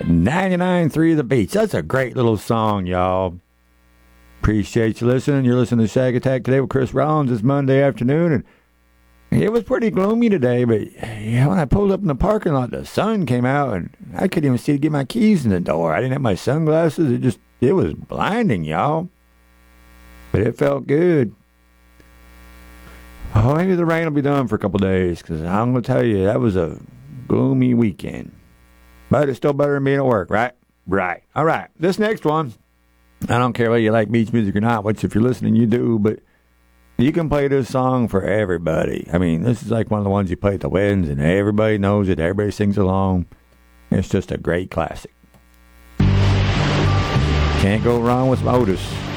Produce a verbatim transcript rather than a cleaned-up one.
ninety-nine point three The Beats. That's a great little song, y'all. Appreciate you listening. You're listening to Shag Attack today with Chris Rollins. It's Monday afternoon, and it was pretty gloomy today, but yeah, when I pulled up in the parking lot, the sun came out, and I couldn't even see to get my keys in the door. I didn't have my sunglasses. It just, it was blinding, y'all. But it felt good. Oh, maybe the rain will be done for a couple days, because I'm going to tell you, that was a gloomy weekend. But it's still better than being at work, right? Right. All right. This next one, I don't care whether you like beach music or not, which if you're listening, you do, but you can play this song for everybody. I mean, this is like one of the ones you play at the weddings, and everybody knows it. Everybody sings along. It's just a great classic. Can't go wrong with Otis.